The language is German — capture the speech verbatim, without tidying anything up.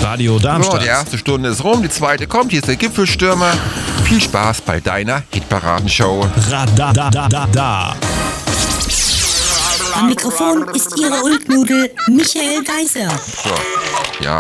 Radio Darmstadt. So, die erste Stunde ist rum, die zweite kommt. Hier ist der Gipfelstürmer. Viel Spaß bei deiner Hitparadenshow. Radadadada. Am Mikrofon ist Ihre Ulknudel Michael Geiser. So, ja,